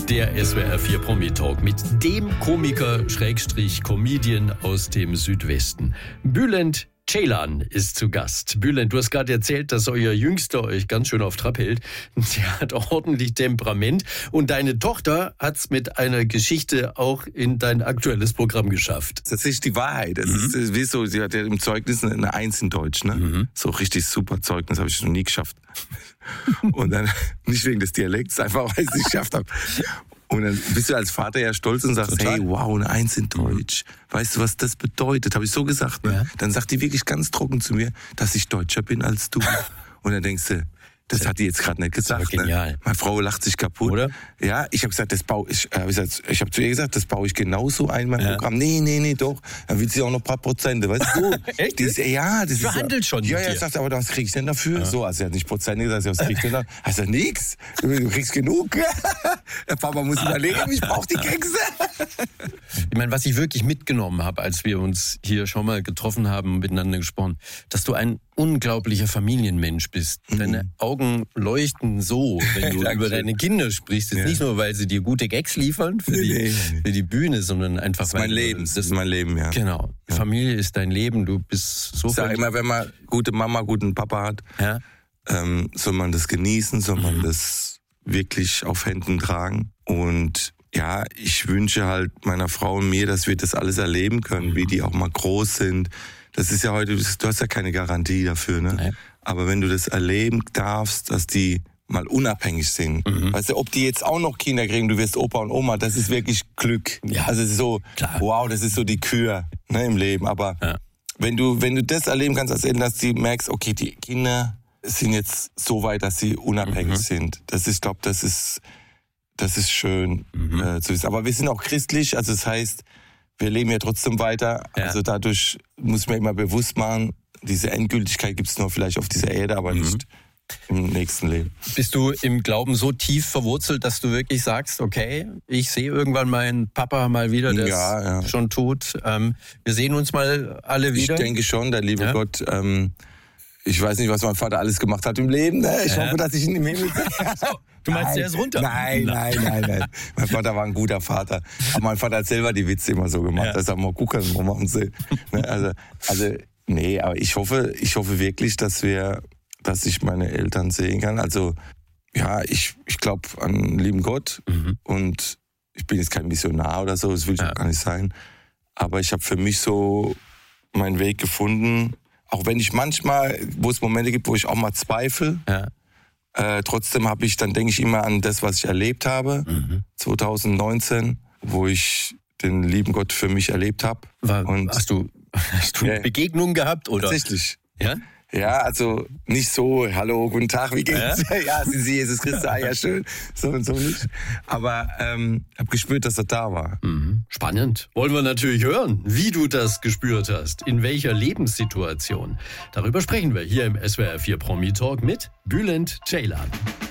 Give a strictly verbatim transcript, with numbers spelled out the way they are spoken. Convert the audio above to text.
Der S W R vier Promi-Talk mit dem Komiker Schrägstrich Comedian aus dem Südwesten. Bülent Ceylan ist zu Gast. Bülent, du hast gerade erzählt, dass euer Jüngster euch ganz schön auf Trab hält. Der hat ordentlich Temperament. Und deine Tochter hat's mit einer Geschichte auch in dein aktuelles Programm geschafft. Das ist die Wahrheit. Das Mhm. ist, wie so, sie hat ja im Zeugnis eine Eins in Deutsch. Ne? Mhm. So richtig super Zeugnis, habe ich noch nie geschafft. Und dann, nicht wegen des Dialekts, einfach weil ich es nicht geschafft habe. Und dann bist du als Vater ja stolz und sagst, Total. hey, wow, eine Eins in Deutsch. Weißt du, was das bedeutet? Habe ich so gesagt. Ne? Ja. Dann sagt die wirklich ganz trocken zu mir, dass ich Deutscher bin als du. Und dann denkst du, das hat die jetzt gerade nicht gesagt. genial. Ne? Meine Frau lacht sich kaputt. Oder? Ja, ich habe gesagt, das baue ich, hab ich, gesagt, ich habe zu ihr gesagt, das baue ich genauso ein, mein Ja. Programm. Nee, nee, nee, doch. Dann will sie auch noch ein paar Prozente, weißt du? Echt? Die ist, ja, das ist Verhandelt schon Ja, mit ja, dir. sagt, aber was krieg ich denn dafür? Ja. So, also sie hat nicht Prozente gesagt, was krieg ich denn da? Also nix. Du, du kriegst genug. Der Papa muss überlegen, ich brauche die Kekse. Ich meine, was ich wirklich mitgenommen habe, als wir uns hier schon mal getroffen haben und miteinander gesprochen, dass du ein unglaublicher Familienmensch bist. Deine Mhm. Augen leuchten so, wenn du Dankeschön. über deine Kinder sprichst. Jetzt Ja. nicht nur, weil sie dir gute Gags liefern für, Nee, die, nee, nee. für die Bühne, sondern einfach, Das ist mein weil Leben, das ist mein Leben, ja. Genau. Familie ist dein Leben. Du bist so Ich sage immer, wenn man gute Mama, guten Papa hat, ja? ähm, soll man das genießen, soll man Mhm. das wirklich auf Händen tragen. Und ja, ich wünsche halt meiner Frau und mir, dass wir das alles erleben können, Mhm. wie die auch mal groß sind. Das ist ja heute, du hast ja keine Garantie dafür, ne? Nein. Aber wenn du das erleben darfst, dass die mal unabhängig sind. Mhm. Weißt du, ob die jetzt auch noch Kinder kriegen, du wirst Opa und Oma, das ist wirklich Glück. Ja. Also es ist so, Klar. wow, das ist so die Kür, ne, im Leben. Aber Ja. wenn du, wenn du das erleben kannst als Eltern, dass du merkst, okay, die Kinder sind jetzt so weit, dass sie unabhängig Mhm. sind. Das ist, ich glaube, das ist, das ist schön Mhm. äh, zu wissen. Aber wir sind auch christlich, also das heißt, wir leben ja trotzdem weiter. Ja. Also dadurch muss man immer bewusst machen, diese Endgültigkeit gibt es nur vielleicht auf dieser Erde, aber Mhm. nicht im nächsten Leben. Bist du im Glauben so tief verwurzelt, dass du wirklich sagst, okay, ich sehe irgendwann meinen Papa mal wieder, der Ja, ja. es schon tut. Ähm, wir sehen uns mal alle wieder. Ich denke schon, der liebe Ja. Gott, ähm, ich weiß nicht, was mein Vater alles gemacht hat im Leben. Ne? Ich Ja. hoffe, dass ich ihn im Himmel Du meinst, Nein, der ist runter? Nein, nein, nein, nein. Mein Vater war ein guter Vater. Aber mein Vater hat selber die Witze immer so gemacht. Ja. Da sagt mal gucken, wo machen sie. Ne, Also, also, nee, aber ich hoffe, ich hoffe wirklich, dass wir, dass ich meine Eltern sehen kann. Also, ja, ich, ich glaube an den lieben Gott. Mhm. Und ich bin jetzt kein Missionar oder so, das will ich Ja. auch gar nicht sein. Aber ich habe für mich so meinen Weg gefunden. Auch wenn ich manchmal, wo es Momente gibt, wo ich auch mal zweifle, Ja. Äh, trotzdem habe ich, dann denke ich immer an das, was ich erlebt habe, Mhm. zwanzig neunzehn, wo ich den lieben Gott für mich erlebt habe. War, Und hast du, hast du Ja. Begegnungen gehabt? Oder? tatsächlich. Ja? Ja, also nicht so, hallo, guten Tag, wie geht's? Ja, ja sind Sie Jesus Christus? Ah, ja, schön. So und so nicht. Aber ähm, habe gespürt, dass er da war. Mhm. Spannend. Wollen wir natürlich hören, wie du das gespürt hast, in welcher Lebenssituation. Darüber sprechen wir hier im S W R vier Promi Talk mit Bülent Ceylan.